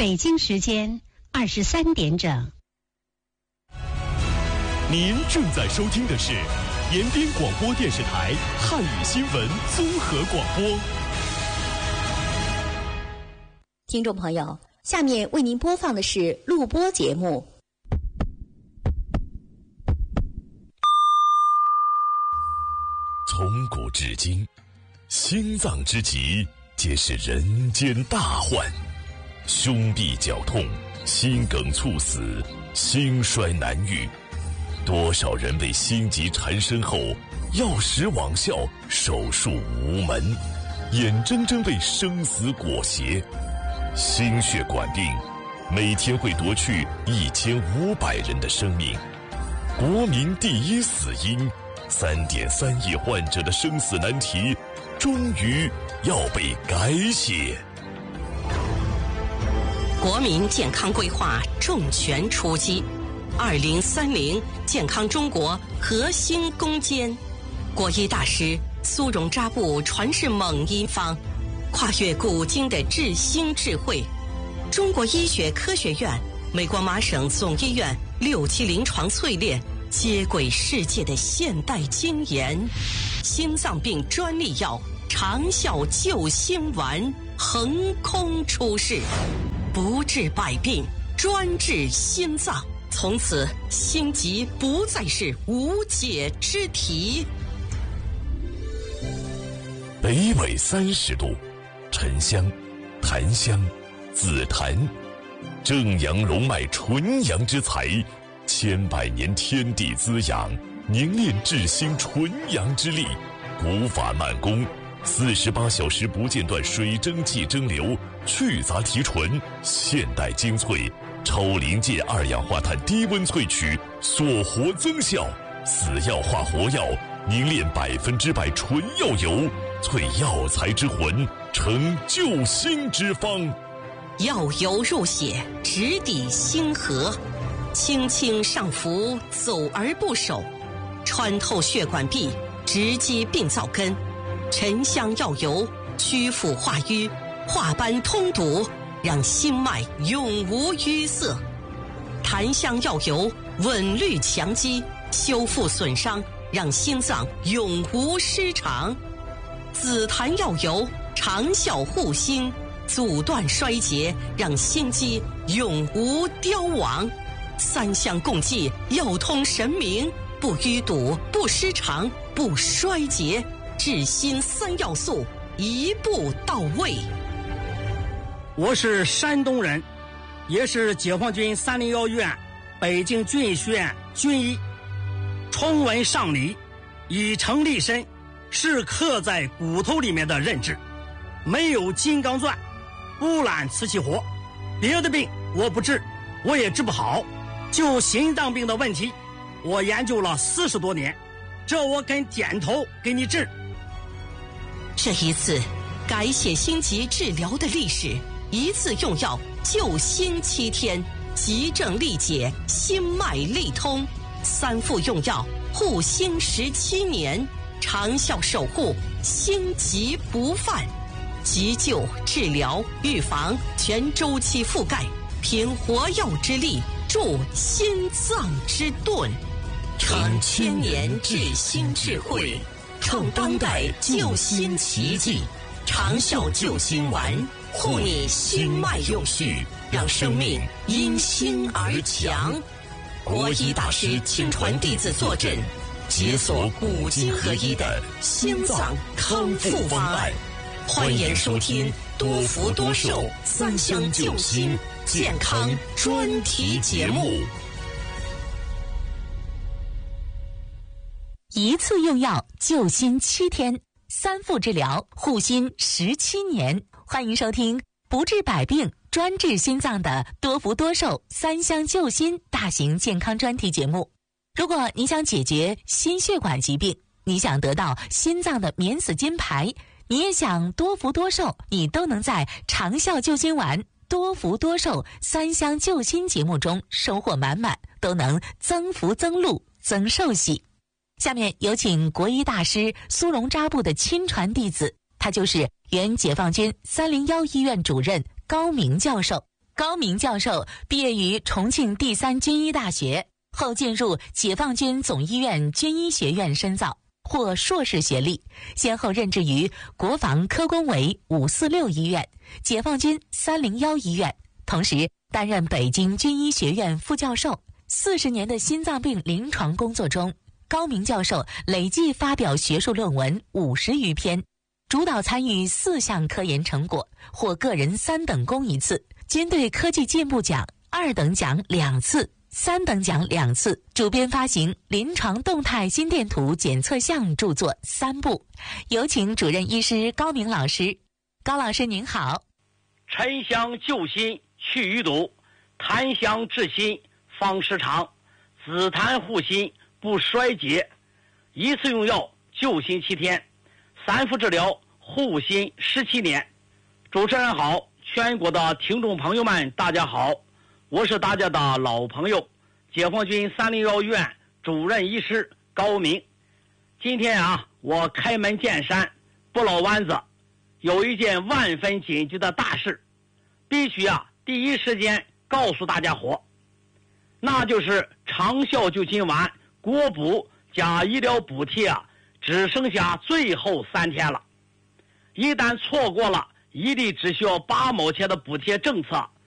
北京时间23点整。 您正在收听的是延边广播电视台汉语新闻综合广播。 听众朋友，下面为您播放的是录播节目。 从古至今，心脏之疾皆是人间大患，胸痹绞痛、心梗猝死、心衰难愈，多少人为心疾缠身后药石罔效，手术无门，眼睁睁为生死裹挟。心血管病每天会夺去1500人的生命，国民第一死因，3.3亿患者的生死难题终于要被改写。 国民健康规划重拳出击，2030健康中国核心攻坚。国医大师苏荣扎布传世猛医方，跨越古今的治心智慧。中国医学科学院、美国麻省总医院6期临床淬炼，接轨世界的现代精研。心脏病专利药长效救心丸横空出世，不治百病，专治心脏。从此心疾不再是无解之题。 北纬30度，沉香、檀香、紫檀，正阳龙脉纯阳之材，1000百年天地滋养，凝练治心纯阳之力，古法慢工，48小时不间断水蒸气蒸馏，去杂提纯，现代精粹，超临界二氧化碳低温萃取，锁活增效，死药化活药，凝练100%纯药油，萃药材之魂，成救心之方。 药油入血，直抵心河，轻轻上浮，走而不守，穿透血管壁，直击病灶根。沉香药油祛腐化瘀，化斑通堵，让心脉永无淤塞。檀香药油稳律强肌，修复损伤，让心脏永无失常。紫檀药油长效护心，阻断衰竭，让心肌永无凋亡。3相共济，药通神明，不淤堵，不失常，不衰竭，治心3要素一步到位。 我是山东人，也是解放军301医院北京军医学院军医。崇文尚理，以诚立身，是刻在骨头里面的认知。没有金刚钻，不揽瓷器活。别的病我不治，我也治不好。就心脏病的问题，我研究了40多年，这我肯点头给你治。 这一次改写心疾治疗的历史，一次用药救心7天，急症力解，心脉力通，3副用药护心17年，长效守护，心疾不犯。急救、治疗、预防全周期覆盖，凭活药之力助心脏之盾，承千年治心智慧，创当代救心奇迹。长效救心丸，护你心脉有序，让生命因心而强。国医大师亲传弟子坐镇，解锁古今合一的心脏康复方案。欢迎收听多福多寿3相救心健康专题节目。 一次用药救心7天，3副治疗护心17年。欢迎收听不治百病，专治心脏的多福多寿3相救心大型健康专题节目。如果你想解决心血管疾病，你想得到心脏的免死金牌，你也想多福多寿，你都能在长效救心丸、多福多寿3相救心节目中收获满满，都能增福增禄增寿喜。下面有请国医大师苏荣扎布的亲传弟子，他就是原解放军301医院主任高明教授。 高明教授毕业于重庆第3军医大学，后进入解放军总医院军医学院深造，获硕士学历，先后任职于国防科工委546医院、解放军301医院，同时担任北京军医学院副教授。40年的心脏病临床工作中，高明教授累计发表学术论文50余篇，主导参与4项科研成果，获个人3等功1次，军队科技进步奖2等奖2次。3等奖2次，主编发行临床动态心电图检测项著作3部。有请主任医师高明老师。高老师您好。 沉香救心去淤堵，檀香治心方时长，紫檀护心不衰竭，一次用药救心7天，3副治疗护心17年。主持人好，全国的听众朋友们大家好，我是大家的老朋友，解放军301医院主任医师高明。今天我开门见山，不老弯子，有一件万分紧急的大事，必须第一时间告诉大家伙，那就是长效救心丸国补加医疗补贴只剩下最后3天了。一旦错过了一粒只需要8毛钱的补贴政策，